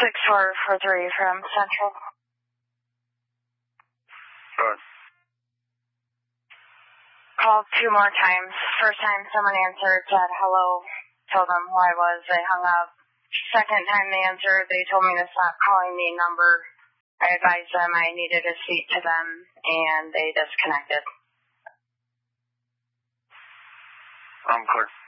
6443 from Central. Good. Called 2 more times. First time someone answered, said hello, told them who I was, they hung up. Second time they answered, they told me to stop calling the number. I advised them I needed to speak to them, and they disconnected. I'm clear.